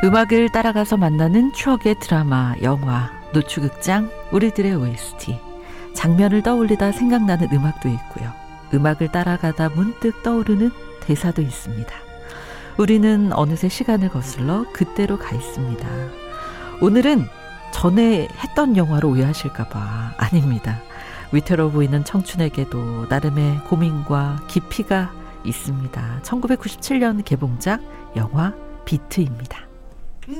음악을 따라가서 만나는 추억의 드라마, 영화, 노추극장, 우리들의 OST. 장면을 떠올리다 생각나는 음악도 있고요. 음악을 따라가다 문득 떠오르는 대사도 있습니다. 우리는 어느새 시간을 거슬러 그때로 가 있습니다. 오늘은 전에 했던 영화로 오해하실까봐 아닙니다. 위태로워 보이는 청춘에게도 나름의 고민과 깊이가 있습니다. 1997년 개봉작 영화 비트입니다.